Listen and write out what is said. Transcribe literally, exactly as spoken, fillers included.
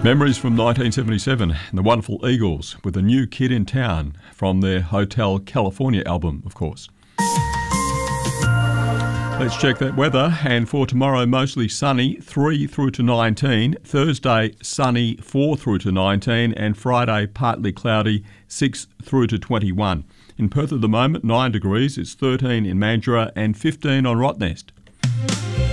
Memories from nineteen seventy-seven and the wonderful Eagles with a new kid in town from their Hotel California album, of course. Let's check that weather, and for tomorrow mostly sunny, three through to nineteen, Thursday sunny, four through to nineteen, and Friday partly cloudy, six through to twenty-one. In Perth at the moment, nine degrees, it's thirteen in Mandurah and fifteen on Rottnest.